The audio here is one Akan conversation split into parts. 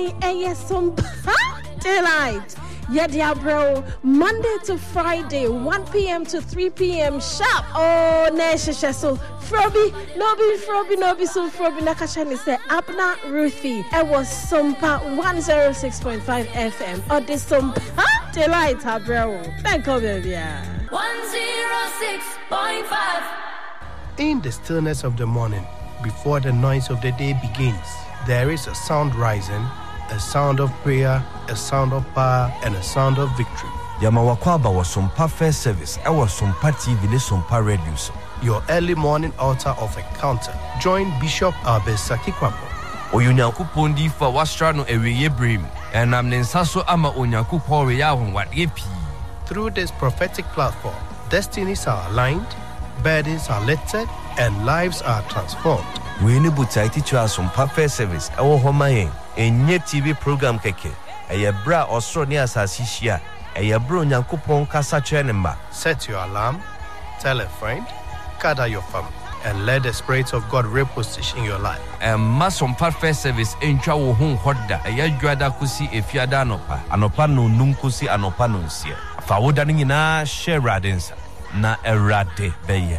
Some delight. Yeah, bro. Monday to Friday, 1 p.m. to 3 p.m. sharp. Oh, Nesha. So, Froby, Nobi, so Froby Nakashani said, Abna Ruthie. It was Sumpa 106.5 FM. Or this Sumpa delight, bro. Thank you, baby. 106.5. In the stillness of the morning, before the noise of the day begins, there is a sound rising, a sound of prayer, a sound of power, and a sound of victory. Yamawakwaba was Sumpa First Service. I was Sumpa TV, Sumpa Radio. Your early morning altar of encounter. Join Bishop Albesaki Kwambo. Oyunyankupon di fa wastrano eweye brim. And I'm Nensaso ama Onyankupon reyahon wat yepi. Through this prophetic platform, destinies are aligned, burdens are lifted, and lives are transformed. We need to teach us Sumpa First Service. Our home enye TV program keke. Eye bra osro ni asasishia. Eye bro Nyankupon kasa chenemba. Set your alarm, tell a friend, gather your family, and let the Spirit of God reposition in your life. Sumpa First Service encha wo hun hoda. Eye dwada kusi efiada anopa. Anopa no num kusi anopa no nsie. Fa woda ni na share radensa. Na erade beye.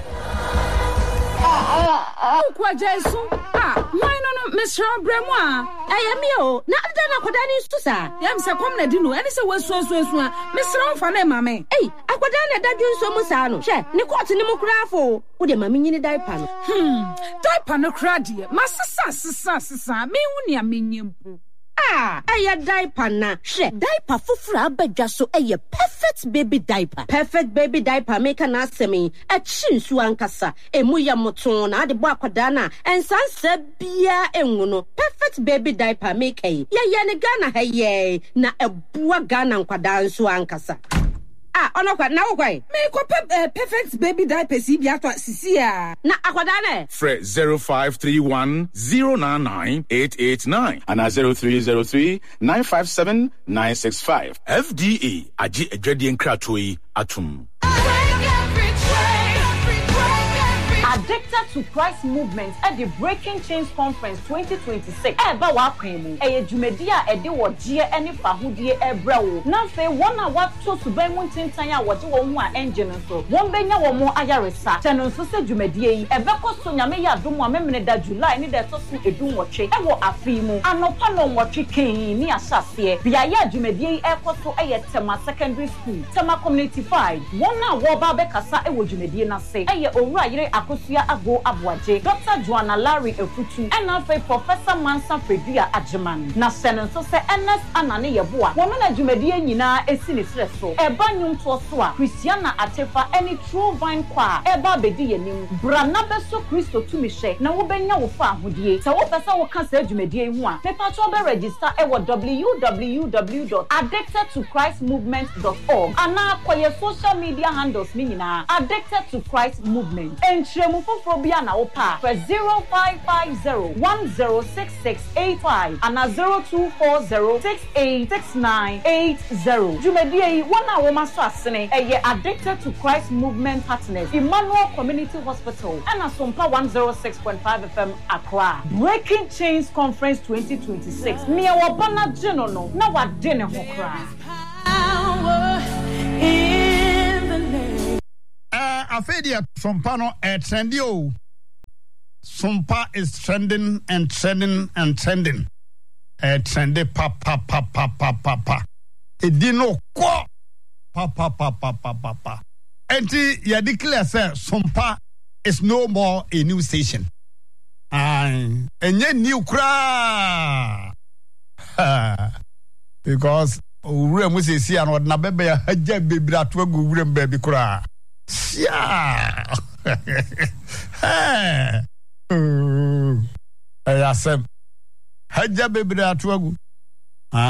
Kwa Jesu why no Mr. Bremwa ayamio na adana kwadani susa yam se komna dinu ene se wasu Mr. Fane mame akwadana dadwu nso musa no hwe ne court ni mu krafo wo de mame nyini diaper no diaper no krade masisa me hu ne amenyempu aya diaper na she diaper fufura abadwa so eye perfect baby diaper make na asemi a chinsu ankasa emu ya moton na ade bo akwada na ensansa bia enwu no perfect baby diaper make ye ne Ghana haye na ebua Ghana nkwada nso ankasa onokwa na wokwai me ko perfect baby diaper si bia to sisia na akwada na Fre 0531099889 and 0303957965 FDA agi adwade nkratoi atum. Addicted to Christ Movement at the Breaking Chains Conference 2026. Eba wakwemu. Eye jumedia ede wodie ene fahudie ebrawo. Na fe wona wato subenmu tintanya wode wo hu a engine so. Won benya wo mo ayaresa. Teno so se jumedie yi ebeko so nyame ya domo amemene da July ni de to so edun woche. Ewo afimu. Anopa no woche ken ni asase. Bia ya jumedie yi ekoso eye Tema Secondary School. Tema Community 5. Wona wo ba be kasa ewo jumedie na se. Eye owura yire Akosia Ago Abuaje, Dr. Joanna Larry Efutu, and now Professor Mansa Fredria Ajeman. Na senen so se NS Anane Yeboa. Woman Jumedie nyina esini freso. Eba nyum tosoa. Christiana Atefa any True Vine Choir. Eba bedi yenim. Brana beso Christo tumishe. Na wobenya wo fa ahodie. Se wo pesa wo kan se Jumedie hu a. Me patcho be register ewo www.addictedtochristmovement.org. Ana kwaye social media handles ni nyina. Addicted to Christ Movement. Entremu fofobia na opa for 0550106685 and 0240686980. Jumedie wana woma so asene eye Addicted to Christ Movement Partners Emmanuel Community Hospital and Sumpa 106.5 FM Accra. Breaking Chains Conference 2026. Me wa bana jeno no na wa dene ho kra. Afedia Sumpa no trendio. Sumpa is trending and trending and trending. Trendy pa. Edino ko pa. Enti ya declare say Sumpa is no more a new station. Enye new kra. Because ure mu se si an na bebe ya haja bebra to agu ure baby kra. Yeah. Ayasem. Haja bebra to agu.